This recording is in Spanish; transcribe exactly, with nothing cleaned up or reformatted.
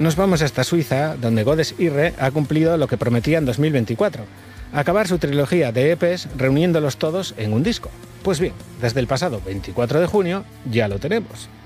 nos vamos hasta Suiza, donde Godes Irre ha cumplido lo que prometía en dos mil veinticuatro, acabar su trilogía de E Pes reuniéndolos todos en un disco. Pues bien, desde el pasado veinticuatro de junio ya lo tenemos.